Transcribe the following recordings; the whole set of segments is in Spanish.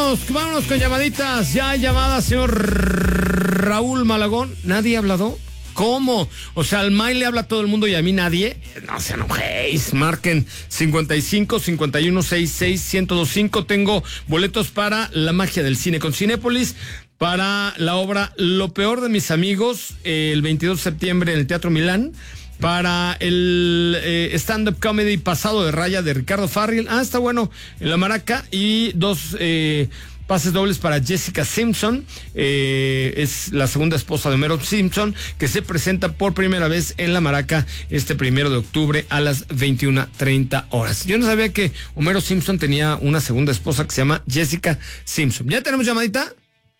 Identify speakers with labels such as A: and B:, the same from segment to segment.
A: vámonos con llamaditas. Ya hay llamadas, señor Raúl Malagón. ¿Nadie ha hablado? ¿Cómo? O sea, al May le habla a todo el mundo y a mí nadie. No se enojéis. Marquen 55 51 66 1025. Tengo boletos para La Magia del Cine con Cinépolis, para la obra Lo Peor de Mis Amigos, el 22 de septiembre en el Teatro Milán, para el stand-up comedy Pasado de Raya de Ricardo Farril. Está bueno, en La Maraca. Y dos pases dobles para Jessica Simpson, es la segunda esposa de Homero Simpson, que se presenta por primera vez en La Maraca este 1 de octubre a las 21:30 horas. Yo no sabía que Homero Simpson tenía una segunda esposa que se llama Jessica Simpson. ¿Ya tenemos llamadita?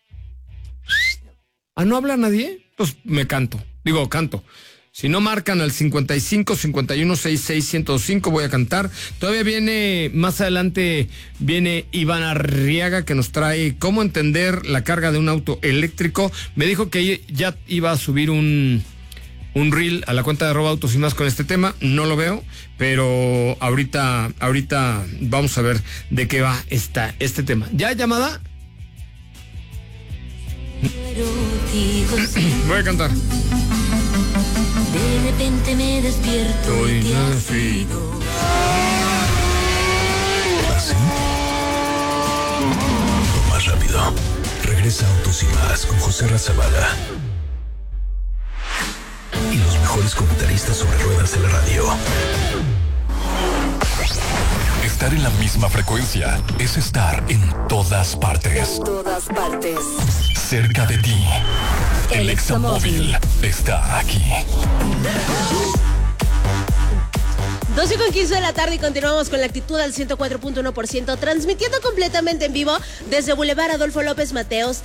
A: ¿No habla nadie? Pues canto. Si no marcan al 55 51 66 1025, voy a cantar. Todavía viene, más adelante, viene Iván Arriaga, que nos trae cómo entender la carga de un auto eléctrico. Me dijo que ya iba a subir un reel a la cuenta de @autos y más con este tema. No lo veo, pero ahorita vamos a ver de qué va este tema. ¿Ya llamada? Voy a cantar.
B: De repente me despierto y te has ido.
C: ¿Así? Más rápido. Regresa Autos y Más con José Razabala y los mejores comentaristas sobre ruedas de la radio. Estar en la misma frecuencia es estar en todas partes.
B: En todas partes.
C: Cerca de ti. El Examóvil está aquí.
D: 12:15 de la tarde y continuamos con la actitud al 104.1%, transmitiendo completamente en vivo desde Boulevard Adolfo López Mateos,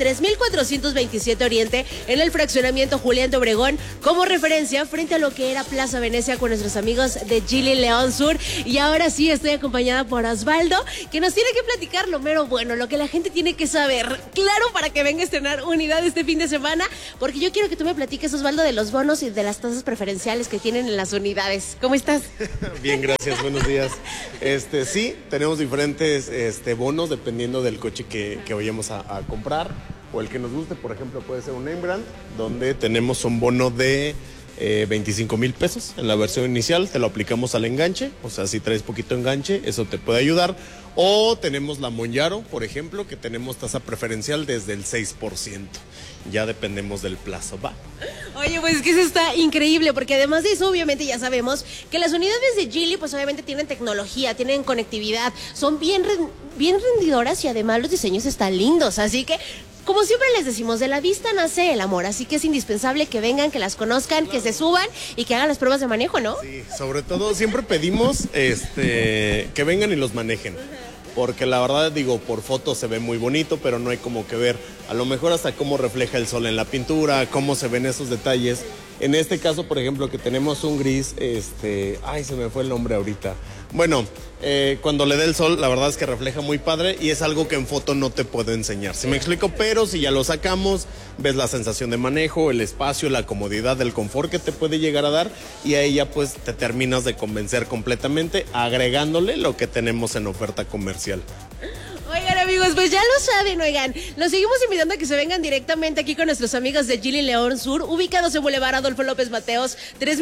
D: 3427 Oriente, en el fraccionamiento Julián de Obregón, como referencia frente a lo que era Plaza Venecia con nuestros amigos de Gili León Sur. Y ahora sí estoy acompañada por Osvaldo, que nos tiene que platicar lo mero bueno, lo que la gente tiene que saber, claro, para que venga a estrenar Unidad este fin de semana, porque yo quiero que tú me platiques, Osvaldo, de los bonos y de las tasas preferenciales que tienen en las unidades. ¿Cómo estás?
E: Bien, gracias, buenos días. Sí, tenemos diferentes bonos dependiendo del coche que vayamos a comprar o el que nos guste. Por ejemplo, puede ser un name brand, donde tenemos un bono de 25,000 pesos en la versión inicial, te lo aplicamos al enganche, o sea, si traes poquito enganche, eso te puede ayudar. O tenemos la Monjaro, por ejemplo, que tenemos tasa preferencial desde el 6%. Ya dependemos del plazo, ¿va?
D: Oye, pues es que eso está increíble, porque además de eso, obviamente ya sabemos que las unidades de Gili, pues obviamente tienen tecnología, tienen conectividad, son bien rendidoras y además los diseños están lindos, así que como siempre les decimos, de la vista nace el amor, así que es indispensable que vengan, que las conozcan, que se suban y que hagan las pruebas de manejo, ¿no?
E: Sí, sobre todo siempre pedimos que vengan y los manejen. Porque la verdad, por fotos se ve muy bonito, pero no hay como que ver, a lo mejor hasta cómo refleja el sol en la pintura, cómo se ven esos detalles. En este caso, por ejemplo, que tenemos un gris, se me fue el nombre ahorita. Bueno, cuando le dé el sol, la verdad es que refleja muy padre y es algo que en foto no te puedo enseñar. ¿Sí me explico? Pero si ya lo sacamos, ves la sensación de manejo, el espacio, la comodidad, el confort que te puede llegar a dar y ahí ya pues te terminas de convencer completamente agregándole lo que tenemos en oferta comercial.
D: Oigan, amigos, pues ya lo saben, los seguimos invitando a que se vengan directamente aquí con nuestros amigos de Gili León Sur, ubicados en Boulevard Adolfo López Mateos,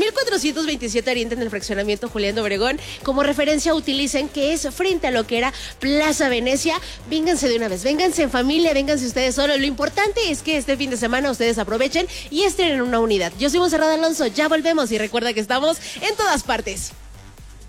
D: 3427 Oriente, en el fraccionamiento Julián de Obregón. Como referencia utilicen que es frente a lo que era Plaza Venecia. Vénganse de una vez, vénganse en familia, vénganse ustedes solos. Lo importante es que este fin de semana ustedes aprovechen y estrenen una unidad. Yo soy Monserrat Alonso, ya volvemos y recuerda que estamos en todas partes.